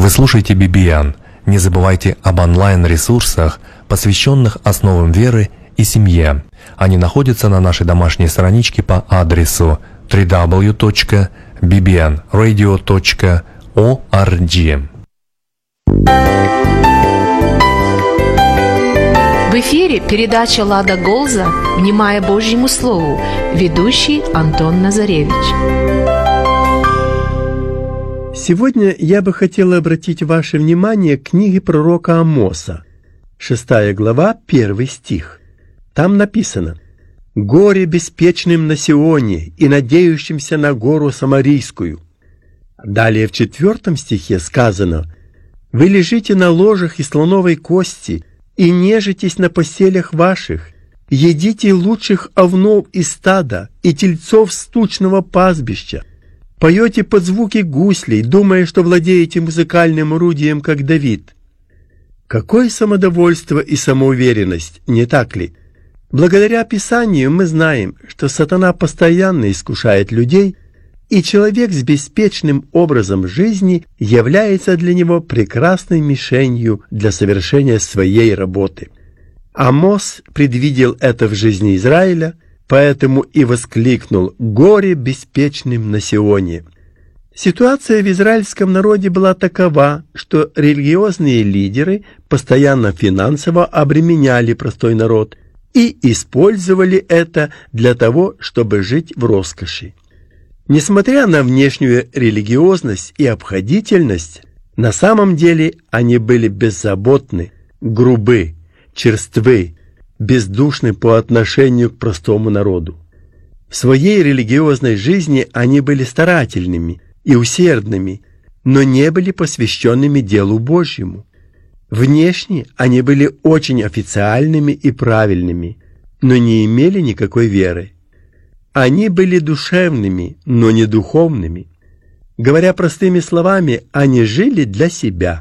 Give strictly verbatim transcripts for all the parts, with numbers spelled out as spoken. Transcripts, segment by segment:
Вы слушаете би би эн. Не забывайте об онлайн-ресурсах, посвященных основам веры и семье. Они находятся на нашей домашней страничке по адресу дабл ю дабл ю дабл ю точка би би эн радио точка орг. В эфире передача «Лада Голза. Внимая Божьему Слову». Ведущий Антон Назаревич. Сегодня я бы хотел обратить ваше внимание к книге пророка Амоса, шестая глава, первый стих. Там написано: «Горе беспечным на Сионе и надеющимся на гору Самарийскую». Далее в четвертом стихе сказано: «Вы лежите на ложах из слоновой кости и нежитесь на постелях ваших, едите лучших овнов из стада и тельцов с тучного пастбища, поете под звуки гуслей, думая, что владеете музыкальным орудием, как Давид». Какое самодовольство и самоуверенность, не так ли? Благодаря Писанию мы знаем, что сатана постоянно искушает людей, и человек с беспечным образом жизни является для него прекрасной мишенью для совершения своей работы. Амос предвидел это в жизни Израиля, поэтому и воскликнул: «Горе беспечным на Сионе». Ситуация в израильском народе была такова, что религиозные лидеры постоянно финансово обременяли простой народ и использовали это для того, чтобы жить в роскоши. Несмотря на внешнюю религиозность и обходительность, на самом деле они были беззаботны, грубы, черствы, бездушны по отношению к простому народу. В своей религиозной жизни они были старательными и усердными, но не были посвященными делу Божьему. Внешне они были очень официальными и правильными, но не имели никакой веры. Они были душевными, но не духовными. Говоря простыми словами, они жили для себя.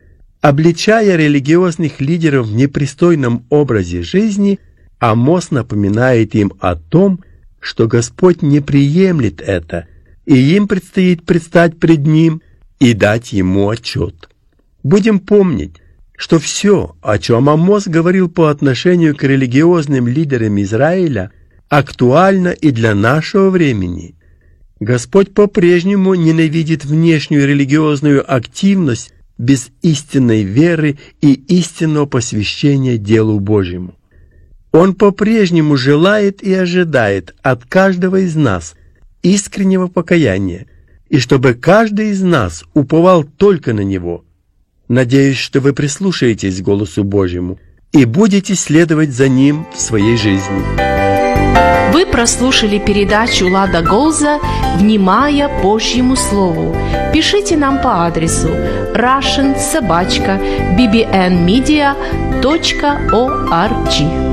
Обличая религиозных лидеров в непристойном образе жизни, Амос напоминает им о том, что Господь не приемлет это, и им предстоит предстать пред Ним и дать Ему отчет. Будем помнить, что все, о чем Амос говорил по отношению к религиозным лидерам Израиля, актуально и для нашего времени. Господь по-прежнему ненавидит внешнюю религиозную активность без истинной веры и истинного посвящения делу Божьему. Он по-прежнему желает и ожидает от каждого из нас искреннего покаяния, и чтобы каждый из нас уповал только на Него. Надеюсь, что вы прислушаетесь к голосу Божьему и будете следовать за Ним в своей жизни. Вы прослушали передачу «Лада Голза. Внимая Божьему Слову». Пишите нам по адресу russian собака би би эн медиа точка орг.